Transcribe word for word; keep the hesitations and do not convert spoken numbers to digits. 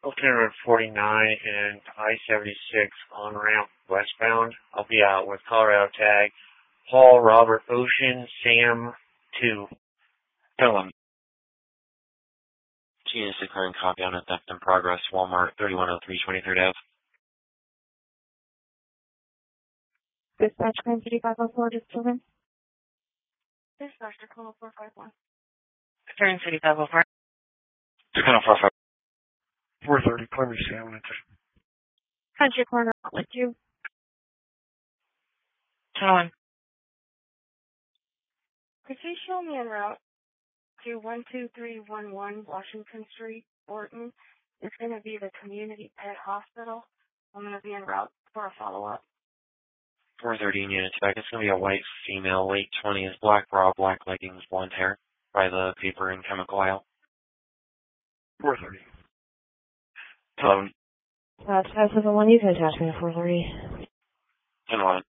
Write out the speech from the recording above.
Oakland forty-nine and I seventy-six on ramp westbound. I'll be out with Colorado tag. Paul Robert Ocean Sam two. Tell him. G is declaring copy on a theft in progress. Walmart thirty-one oh three twenty-third Avenue. Dispatch claim three five oh four, just children. Dispatch to call four five one. Turn city five oh four. Kind of four five. four thirty, Clemmy Sandwich. Country corner with you. Tell him. Could you show me en route to one two three one one Washington Street, Orton? It's going to be the Community Pet Hospital. I'm going to be en route for a follow-up. four thirty units back. It's going to be a white female, late twenties, black bra, black leggings, blonde hair, by the paper and chemical aisle. four thirty. Tell him. Uh, five seven one, you can attach me to four thirty. ten eleven.